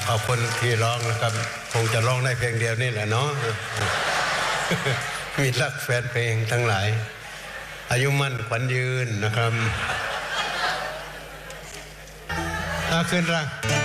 เอาคนที่ร้องนะครับคงจะร้องได้เพลงเดียวนี่แหละเนาะ มีรักแฟนเพลงทั้งหลายอายุมั่นขวัญยืนนะครับขึ้นร่าง